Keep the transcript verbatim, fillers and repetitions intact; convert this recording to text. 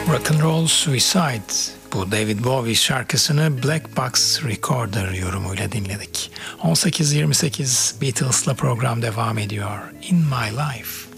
Rock and Roll Suicide. Bu David Bowie şarkısını Black Box Recorder yorumuyla dinledik. on sekiz yirmi sekiz Beatles'la program devam ediyor. In My Life.